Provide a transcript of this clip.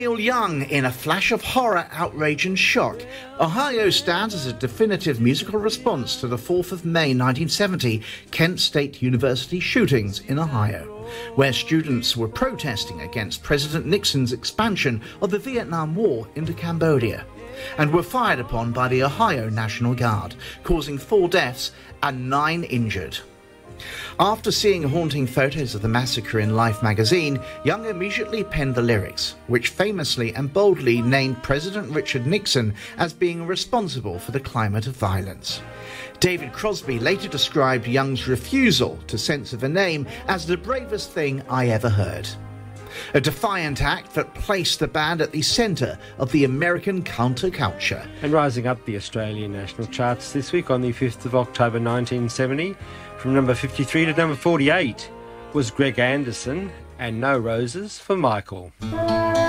Neil Young in a flash of horror, outrage and shock. Ohio stands as a definitive musical response to the 4th of May 1970 Kent State University shootings in Ohio, where students were protesting against President Nixon's expansion of the Vietnam War into Cambodia, and were fired upon by the Ohio National Guard, causing 4 deaths and 9 injured. After seeing haunting photos of the massacre in Life magazine, Young immediately penned the lyrics, which famously and boldly named President Richard Nixon as being responsible for the climate of violence. David Crosby later described Young's refusal to censor the name as the bravest thing I ever heard. A defiant act that placed the band at the centre of the American counterculture. And rising up the Australian national charts this week on the 5th of October 1970, from number 53 to number 48, was Greg Anderson and No Roses for Michael.